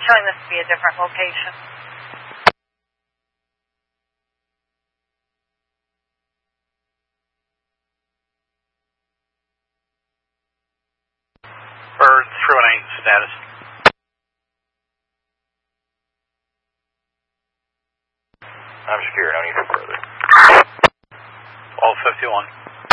showing this to be a different location. Bird 318 status. I'm secure, no need for further. All 51.